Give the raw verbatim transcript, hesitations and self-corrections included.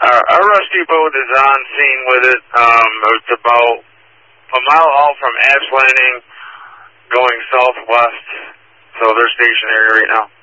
our, our rescue boat is on scene with it. Um, it's about a mile out from Ash Landing, going southwest. So they're stationary right now.